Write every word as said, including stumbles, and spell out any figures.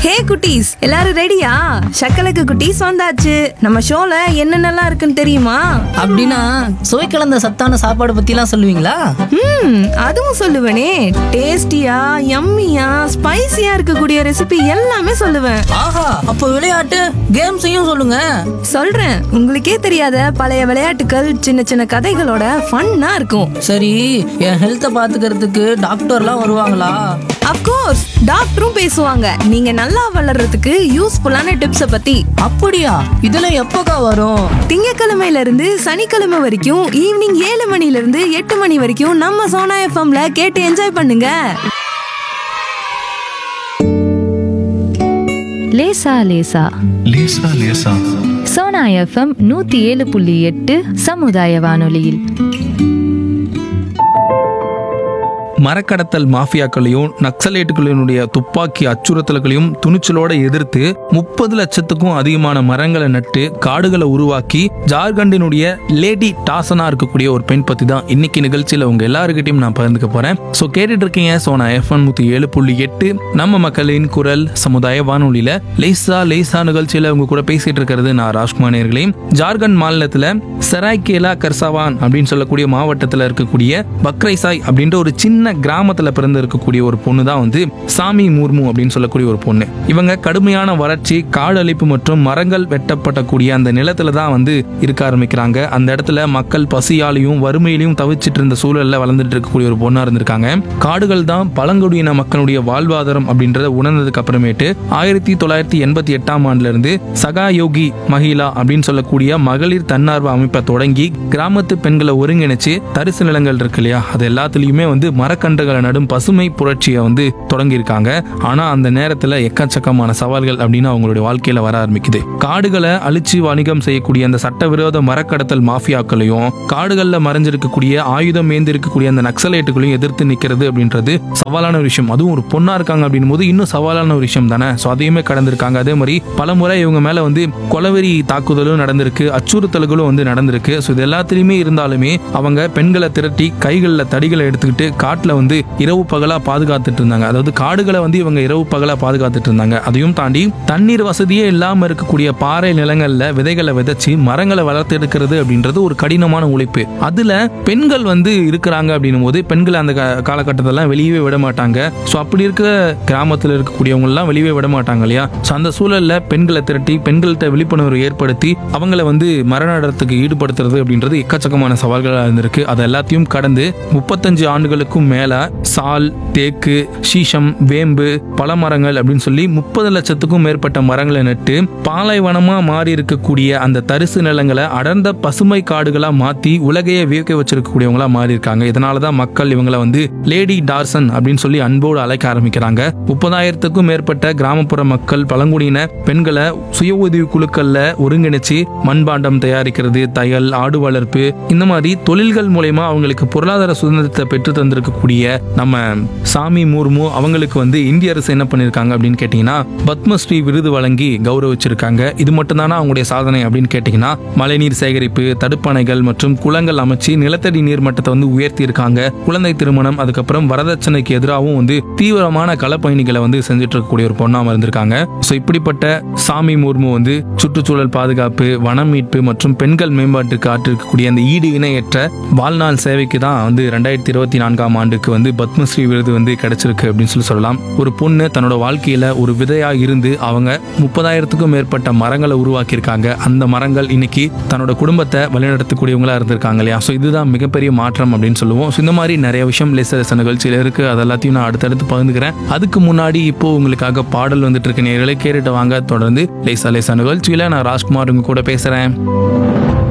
ஹே குட்டீஸ், எல்லாரும் ரெடியா? சக்கலக்கு குட்டீஸ் வந்தாச்சு. நம்ம ஷோல என்னென்னலாம் இருக்குன்னு தெரியுமா? அப்படின்னா சுவை கலந்த சத்தான சாப்பாடு பத்திலாம் சொல்லுவீங்களா? ம் அதுவும் சொல்லுவேனே. டேஸ்டியா, யம்மியா, ஸ்பைசியா இருக்கக்கூடிய ரெசிபி எல்லாமே சொல்லுவேன். ஆஹா, அப்ப விளையாட்டு கேம்ஸையும் சொல்லுங்க. சொல்றேன், உங்களுக்கே தெரியாத பழைய விளையாட்டுகள், சின்ன சின்ன கதைகளோட ஃபன்னா இருக்கும். சரி, என் ஹெல்த்தை பாத்துக்கிறதுக்கு டாக்டர்லாம் வருவாங்களா? அப்கோர்ஸ், டாக்டரும் பேசுவாங்க. நீங்க நல்லா வளர்றதுக்கு யூஸ்ஃபுல்லான டிப்ஸ பத்தி. அப்படியா? இதெல்லாம் எப்போக்கா வரும்? திங்கக்கிழமையில இருந்து சனிக்கிழமை வரைக்கும் ஈவினிங் ஏழு மணில இருந்து எட்டு மணி வரைக்கும் நம்ம சோனா எஃப்எம்ல கேட்டு என்ஜாய் பண்ணுங்க. லேசா லேசா லேசா லேசா சோனா எஃப்எம் நூத்தி ஏழு புள்ளி எட்டு சமுதாய வானொலியில். மரக்கடத்தல் மாஃபியாக்களையும் நக்சலைட்டுகளினுடைய துப்பாக்கி அச்சுறுத்தல்களையும் துணிச்சலோட எதிர்த்து முப்பது லட்சத்துக்கும் அதிகமான மரங்களை நட்டு காடுகளை உருவாக்கி ஜார்க்கண்டினுடைய லேடி டாசனா இருக்கக்கூடிய ஒரு பெண் பத்தி தான் இன்னைக்கு நிகழ்ச்சியில உங்க எல்லாருக்கிட்டையும் நான் பகிர்ந்துக்க போறேன். ஸோ கேட்டுட்டு இருக்கீங்க சோனா எஃப்எம் நூத்தி ஏழு புள்ளி எட்டு நம்ம மக்களின் குரல் சமுதாய வானொலியில லேசா லேசா நிகழ்ச்சியில உங்க கூட பேசிட்டு இருக்கிறது நான் ராஜ்குமார் நேயர்களே. ஜார்க்கண்ட் மாநிலத்துல சராய்கேலா கர்சாவான் அப்படின்னு சொல்லக்கூடிய மாவட்டத்துல இருக்கக்கூடிய பக்ரைசாய் அப்படின்ற ஒரு சின்ன கிராமத்துல பிறந்து இருக்கக்கூடிய ஒரு பொண்ணு தான் வந்து சாமி முர்மு அப்படின்னு சொல்லக்கூடிய ஒரு பொண்ணு. இவங்க கடுமையான வறட்சி, காடு அழிப்பு மற்றும் மரங்கள் வெட்டப்படக்கூடிய அந்த நிலத்துல தான் வந்து இருக்க ஆரம்பிக்கிறாங்க. அந்த இடத்துல மக்கள் பசியாலையும் வறுமையிலையும் தவிச்சிட்டு இருந்த சூழல்ல வளர்ந்துட்டு இருக்கக்கூடிய ஒரு பொண்ணா இருந்திருக்காங்க. காடுகள் தான் பழங்குடியின மக்களுடைய வாழ்வாதாரம் அப்படின்றத உணர்ந்ததுக்கு அப்புறமேட்டு ஆயிரத்தி தொள்ளாயிரத்தி எண்பத்தி எட்டாம் ஆண்டுல இருந்து சகாயோகி மகிழா அப்படின்னு சொல்லக்கூடிய மகளிர் தன்னார்வ அமைப்பை தொடங்கி கிராமத்து பெண்களை ஒருங்கிணைச்சு தரிசு நிலங்கள் இருக்கு இல்லையா, அது எல்லாத்துலயுமே வந்து மரக்கன்றுகளை நடும் பசுமை புரட்சியை வந்து தொடங்கியிருக்காங்க. ஆனா அந்த நேரத்துல எக்கச்சக்கமான சவால்கள் அப்படின்னு அவங்களுடைய வாழ்க்கையில வர ஆரம்பிக்குது. காடுகளை அழிச்சு வணிகம் செய்யக்கூடிய அந்த சட்டவிரோத மரக்கடத்தல் மாஃபியாக்களையும் காடுகள்ல மறைஞ்சிருக்கக்கூடிய ஆயுதம் ஏந்தி இருக்கக்கூடிய அந்த நக்சலைட்டுகளையும் எதிர்த்து நிக்கிறது அப்படின்றது சவாலான ஒரு விஷயம். அதுவும் ஒரு பொண்ணா இருக்காங்க அப்படின் போது இன்னும் சவாலான ஒரு விஷயம் தானே. ஸோ அதையுமே கடந்திருக்காங்க. அதே மாதிரி பல முறை இவங்க மேல வந்து கொலவெறி தாக்குதலும் நடந்திருக்கு, அச்சுறுத்தல்களும் வந்து நடந்திருக்கு. ஸோ இது எல்லாத்திலுமே இருந்தாலுமே அவங்க பெண்களை திரட்டி கைகளில் தடிகளை எடுத்துக்கிட்டு காட்டுல வந்து இரவு பகலா பாதுகாத்துட்டு இருந்தாங்க. அதாவது காடுகளை வந்து இவங்க இரவு பகலா பாதுகாத்துட்டு இருந்தாங்க. அதையும் தாண்டி தண்ணீர் வசதியே இல்லாம இருக்கக்கூடிய பாறை நிலங்கள்ல விதைகளை விதைச்சு மரங்களை வளர்த்து எடுக்கிறது அப்படின்றது ஒரு கடினமான உழைப்பு. அதுல பெண்கள் வந்து இருக்கிறாங்க அப்படின்னும் போது பெண்கள் அந்த காலகட்டத்தெல்லாம் வெளியவே விட மாட்டாங்க. ஸோ அப்படி இருக்க கிராமத்தில் இருக்கக்கூடியவங்க எல்லாம் வெளியே விட மாட்டாங்க இல்லையா. ஸோ அந்த சூழல்ல பெண்களை திரட்டி பெண்கள்கிட்ட விழிப்புணர்வு ஏற்படுத்தி அவங்கள வந்து மரநடத்துக்கு ஈடுபடுத்துறது அப்படின்றது எக்கச்சக்கமான சவால்களாக இருந்திருக்கு. அதை எல்லாத்தையும் கடந்து முப்பத்தஞ்சு ஆண்டுகளுக்கும் மேல சால், தேக்கு, சீசம், வேம்பு, பழமரங்கள் அப்படின்னு சொல்லி முப்பது லட்சத்துக்கும் மேற்பட்ட மரங்களை நட்டு பாலைவனமா மாறி இருக்கக்கூடிய அந்த தரிசு நிலங்களை அடர்ந்த பசுமை காடுகளா மாத்தி உலகையே வியக்க வச்சிருக்கக்கூடியவங்களா மாறி இருக்காங்க. இதனாலதான் மக்கள் இவங்களை வந்து லேடி டார்சன் அப்படின்னு சொல்லி அன்போடு அழைக்க ஆரம்பிக்கிறாங்க. முப்பதாயிரத்துக்கும் மேற்பட்ட கிராமப்புற மக்கள் பழங்குடியின பெண்களை சுய உதவி குழுக்கள்ல ஒருங்கிணைச்சு மண்பாண்டம் தயாரிக்கிறது, தையல், ஆடு வளர்ப்பு, இந்த மாதிரி தொழில்கள் மூலமா அவங்களுக்கு பொருளாதார சுதந்திரத்தை பெற்று தந்திருக்கக்கூடிய நம்ம சாமி முர்மு அவங்களுக்கு வந்து இந்திய அரசு என்ன பண்ணிருக்காங்க அப்படின்னு கேட்டீங்கன்னா பத்மஸ்ரீ விருது வழங்கி கௌரவிச்சிருக்காங்க. இது மட்டும் தானா அவங்களுடைய சாதனை அப்படின்னு கேட்டீங்கன்னா மழைநீர் சேகரிப்பு, தடுப்பணைகள் மற்றும் குளங்கள் அமைச்சு நிலத்தடி நீர் மட்டத்தை வந்து உயர்த்தி இருக்காங்க. குழந்தை திருமணம், அதுக்கப்புறம் வரதட்சணைக்கு எதிராகவும் வந்து தீவிரமான களப்பயணிகளை வந்து செஞ்சுட்டு இருக்கக்கூடிய ஒரு பொண்ணாம இருந்திருக்காங்க. ஸோ இப்படிப்பட்ட சாமி முர்மு வந்து சுற்றுச்சூழல் பாதுகாப்பு, வனம் மீட்பு மற்றும் பெண்கள் மேம்பாட்டுக்கு ஆற்றிருக்கக்கூடிய அந்த ஈடு இணையற்ற வாழ்நாள் சேவைக்கு தான் வந்து ரெண்டாயிரத்தி இருபத்தி நான்காம் ஆண்டுக்கு வந்து பத்மஸ்ரீ விருது வந்து கிடைச்சிருக்கு அப்படின்னு சொல்லி சொல்லலாம். ஒரு பொண்ணு தன்னோட வாழ்க்கையில ஒரு விதையா இருந்து அவங்க முப்பதாயிரத்துக்கும் மேற்பட்ட மரங்களை உருவாக்கி இருக்காங்க. அந்த மரங்கள் இன்னைக்கு தன்னோட குடும்பத்தை வழிநடத்தக்கூடியவங்களா இருந்திருக்காங்க இல்லையா. ஸோ இதுதான் மிகப்பெரிய மாற்றம் அப்படின்னு சொல்லுவோம். ஸோ இந்த மாதிரி நிறைய விஷயம் லேசா லேசா நிகழ்ச்சியில இருக்கு. அது எல்லாத்தையும் நான் அடுத்தடுத்து பகிர்ந்துக்கிறேன். அதுக்கு முன்னாடி இப்போ உங்களுக்காக பாடல் வந்துட்டு இருக்க நேயர்களை கேட்டுட்டு வாங்க. தொடர்ந்து லேசா லேசா நிகழ்ச்சியில நான் ராஜ்குமார் உங்க கூட பேசுறேன்.